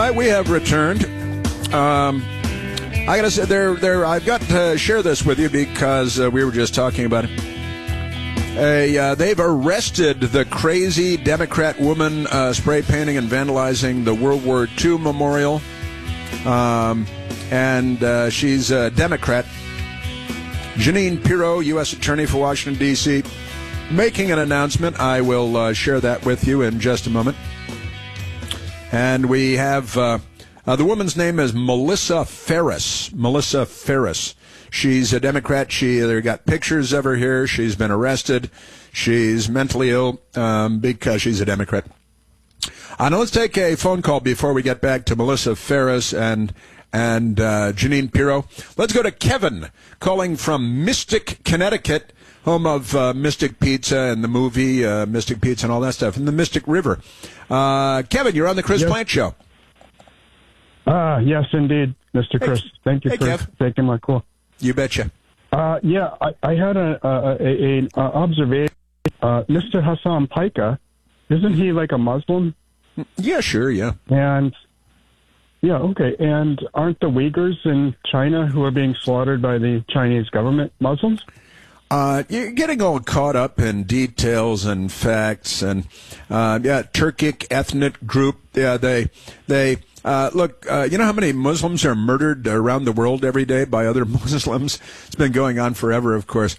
right, we have returned. I gotta say, I've got to share this with you because we were just talking about it. They've arrested the crazy Democrat woman spray painting and vandalizing the World War II memorial. And she's a Democrat. Jeanine Pirro, U.S. Attorney for Washington, D.C., making an announcement. I will share that with you in just a moment. And we have the woman's name is Melissa Ferris. Melissa Ferris. She's a Democrat. They got pictures of her here. She's been arrested. She's mentally ill because she's a Democrat. Now let's take a phone call before we get back to Melissa Ferris and Jeanine Pirro. Let's go to Kevin, calling from Mystic, Connecticut, home of Mystic Pizza and the movie Mystic Pizza and all that stuff, in the Mystic River. Kevin, you're on the Chris Plante Show. Yes, indeed, Mr. Chris. Thank you for taking my call. You betcha. I had an observation. Mr. Hassan Piker, isn't he like a Muslim? Yeah, sure, yeah. And and aren't the Uyghurs in China who are being slaughtered by the Chinese government Muslims? You're getting all caught up in details and facts, and Turkic ethnic group. Yeah, they look. You know how many Muslims are murdered around the world every day by other Muslims? It's been going on forever, of course.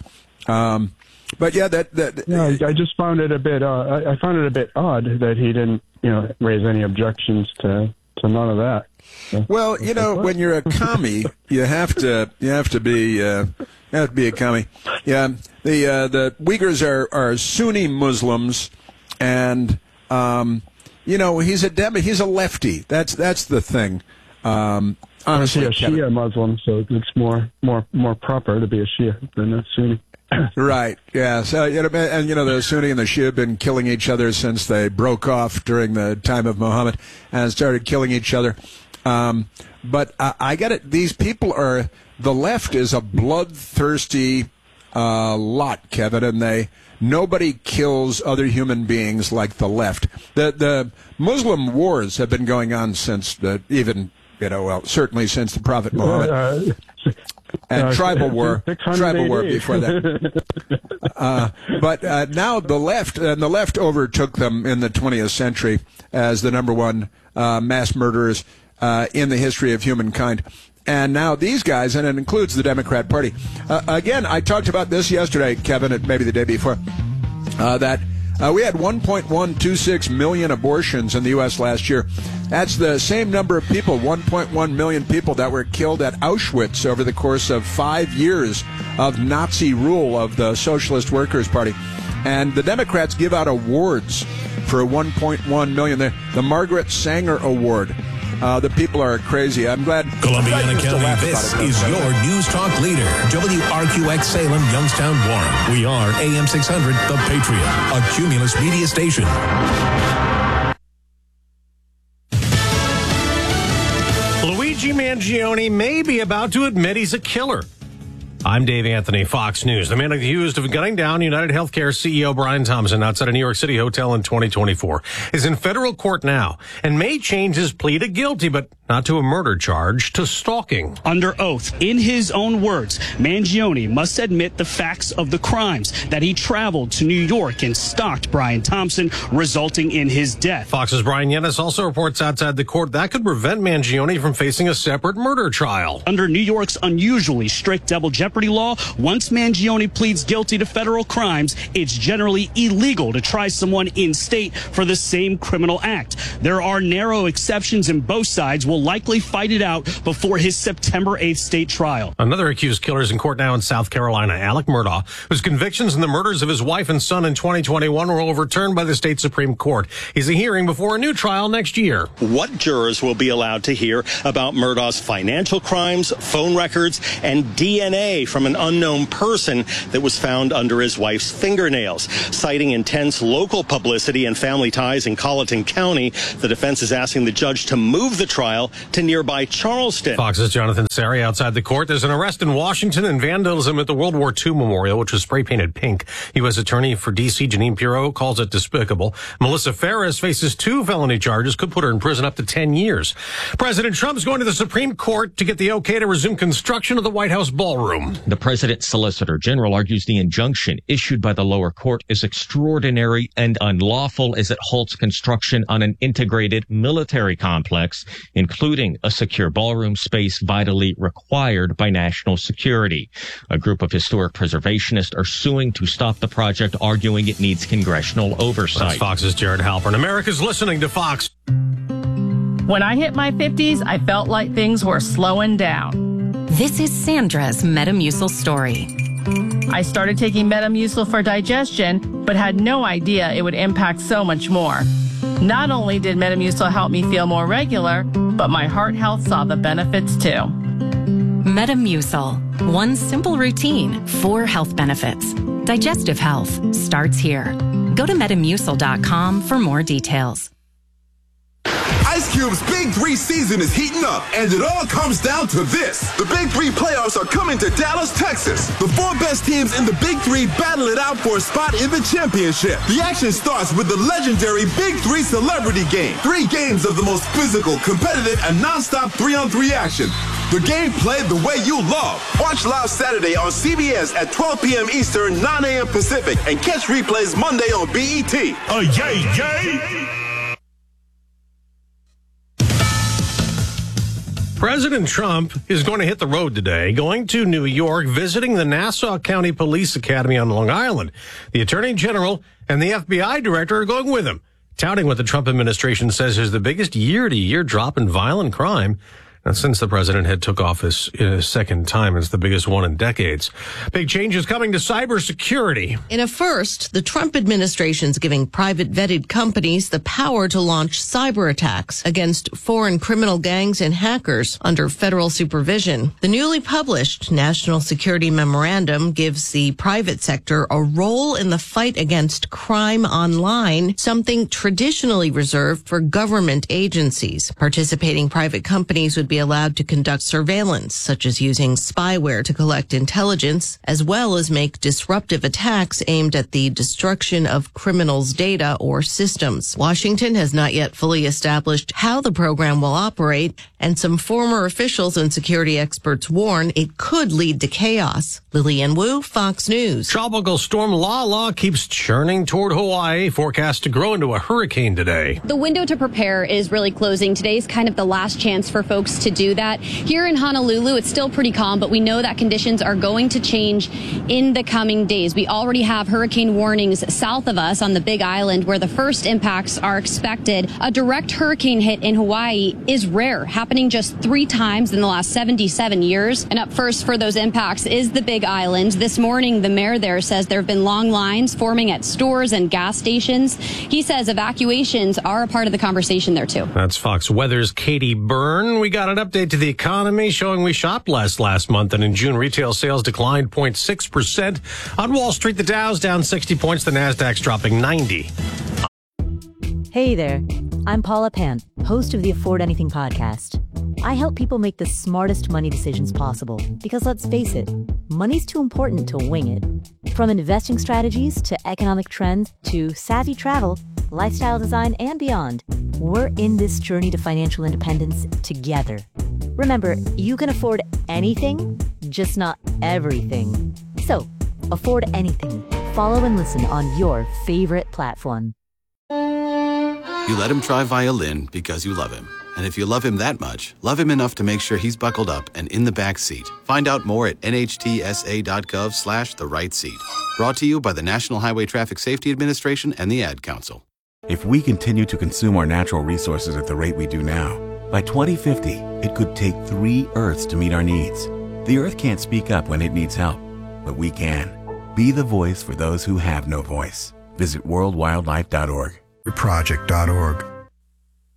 But yeah, I just found it a bit. I found it a bit odd that he didn't, raise any objections to none of that. Well, when you're a commie, you have to be a commie. Yeah, the Uyghurs are Sunni Muslims, and he's a lefty. That's the thing. Honestly, a Shia Muslim, so it's more proper to be a Shia than a Sunni. Right. Yeah. So the Sunni and the Shia have been killing each other since they broke off during the time of Muhammad and started killing each other. But I get it. These people the left is a bloodthirsty lot, Kevin, and nobody kills other human beings like the left. The Muslim wars have been going on since certainly since the Prophet Muhammad. And tribal war before that. But now the left overtook them in the 20th century as the number one mass murderers in the history of humankind. And now these guys, and it includes the Democrat Party. Again, I talked about this yesterday, Kevin, maybe the day before, that we had 1.126 million abortions in the U.S. last year. That's the same number of people, 1.1 million people, that were killed at Auschwitz over the course of 5 years of Nazi rule of the Socialist Workers' Party. And the Democrats give out awards for 1.1 million. The Margaret Sanger Award. The people are crazy. I'm glad. Columbiana County, this is your news talk leader. WRQX Salem, Youngstown, Warren. We are AM 600, The Patriot, a Cumulus media station. Luigi Mangione may be about to admit he's a killer. I'm Dave Anthony, Fox News. The man accused of gunning down United Healthcare CEO Brian Thompson outside a New York City hotel in 2024 is in federal court now and may change his plea to guilty, but not to a murder charge, to stalking. Under oath, in his own words, Mangione must admit the facts of the crimes, that he traveled to New York and stalked Brian Thompson, resulting in his death. Fox's Brian Yennis also reports outside the court that could prevent Mangione from facing a separate murder trial. Under New York's unusually strict double jeopardy law, once Mangione pleads guilty to federal crimes, it's generally illegal to try someone in state for the same criminal act. There are narrow exceptions, and both sides will likely fight it out before his September 8th state trial. Another accused killer is in court now in South Carolina, Alec Murdaugh, whose convictions in the murders of his wife and son in 2021 were overturned by the state Supreme Court. He's a hearing before a new trial next year. What jurors will be allowed to hear about Murdaugh's financial crimes, phone records, and DNA DNA from an unknown person that was found under his wife's fingernails. Citing intense local publicity and family ties in Colleton County, the defense is asking the judge to move the trial to nearby Charleston. Fox's Jonathan Sari outside the court. There's an arrest in Washington and vandalism at the World War II Memorial, which was spray-painted pink. U.S. Attorney for D.C. Janine Pirro calls it despicable. Melissa Ferris faces 2 felony charges, could put her in prison up to 10 years. President Trump's going to the Supreme Court to get the okay to resume construction of the White House ballroom. The president's solicitor general argues the injunction issued by the lower court is extraordinary and unlawful as it halts construction on an integrated military complex, including a secure ballroom space vitally required by national security. A group of historic preservationists are suing to stop the project, arguing it needs congressional oversight. That's Fox's Jared Halpern. America's listening to Fox. When I hit my 50s, I felt like things were slowing down. This is Sandra's Metamucil story. I started taking Metamucil for digestion, but had no idea it would impact so much more. Not only did Metamucil help me feel more regular, but my heart health saw the benefits too. Metamucil. One simple routine, 4 health benefits. Digestive health starts here. Go to Metamucil.com for more details. Ice Cube's Big 3 season is heating up, and it all comes down to this. The Big 3 playoffs are coming to Dallas, Texas. The 4 best teams in the Big 3 battle it out for a spot in the championship. The action starts with the legendary Big 3 Celebrity Game. 3 games of the most physical, competitive, and non-stop 3-on-3 action. The game played the way you love. Watch live Saturday on CBS at 12 p.m. Eastern, 9 a.m. Pacific, and catch replays Monday on BET. Yay! President Trump is going to hit the road today, going to New York, visiting the Nassau County Police Academy on Long Island. The Attorney General and the FBI Director are going with him, touting what the Trump administration says is the biggest year-to-year drop in violent crime. And since the president had took office a second time, it's the biggest one in decades. Big changes coming to cybersecurity. In a first, the Trump administration's giving private vetted companies the power to launch cyber attacks against foreign criminal gangs and hackers under federal supervision. The newly published National Security Memorandum gives the private sector a role in the fight against crime online, something traditionally reserved for government agencies. Participating private companies would be allowed to conduct surveillance, such as using spyware to collect intelligence, as well as make disruptive attacks aimed at the destruction of criminals' data or systems. Washington has not yet fully established how the program will operate, and some former officials and security experts warn it could lead to chaos. Lillian Wu, Fox News. Tropical storm Lala keeps churning toward Hawaii, forecast to grow into a hurricane today. The window to prepare is really closing. Today's kind of the last chance for folks to do that. Here in Honolulu, it's still pretty calm, but we know that conditions are going to change in the coming days. We already have hurricane warnings south of us on the Big Island, where the first impacts are expected. A direct hurricane hit in Hawaii is rare, happening just 3 times in the last 77 years. And up first for those impacts is the Big Island. This morning, the mayor there says there have been long lines forming at stores and gas stations. He says evacuations are a part of the conversation there, too. That's Fox Weather's Katie Byrne. We got an update to the economy showing we shopped last month, and in June, retail sales declined 0.6%. On Wall Street, the Dow's down 60 points, the Nasdaq's dropping 90. Hey there, I'm Paula Pant, host of the Afford Anything podcast. I help people make the smartest money decisions possible because, let's face it, money's too important to wing it. From investing strategies to economic trends to savvy travel, lifestyle design, and beyond, we're in this journey to financial independence together. Remember, you can afford anything, just not everything. So, afford anything. Follow and listen on your favorite platform. You let him try violin because you love him. And if you love him that much, love him enough to make sure he's buckled up and in the back seat. Find out more at nhtsa.gov/the right seat. Brought to you by the National Highway Traffic Safety Administration and the Ad Council. If we continue to consume our natural resources at the rate we do now, by 2050, it could take 3 Earths to meet our needs. The Earth can't speak up when it needs help, but we can. Be the voice for those who have no voice. Visit worldwildlife.org. Project.org.